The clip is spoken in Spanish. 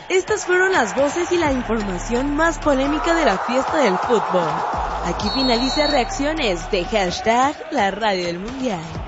Estas fueron las voces y la información más polémica de la fiesta del fútbol. Aquí finaliza Reacciones de #La Radio del Mundial.